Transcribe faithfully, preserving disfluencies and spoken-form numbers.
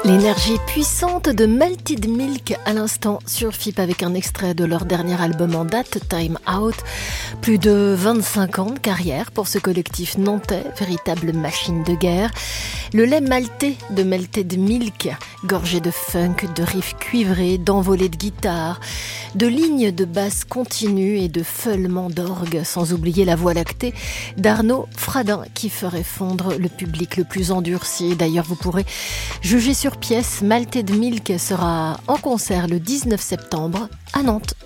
L'énergie puissante de Malted Milk à l'instant sur F I P avec un extrait de leur dernier album en date, Time Out. Plus de vingt-cinq ans de carrière pour ce collectif nantais, véritable machine de guerre. Le lait maltais de Malted Milk, gorgé de funk, de riffs cuivrés, d'envolées de guitare, de lignes de basse continues et de feulements d'orgue, sans oublier la voix lactée d'Arnaud Fradin qui ferait fondre le public le plus endurci. D'ailleurs, vous pourrez juger sur pièce. Malted Milk sera en concert le dix-neuf septembre à Nantes.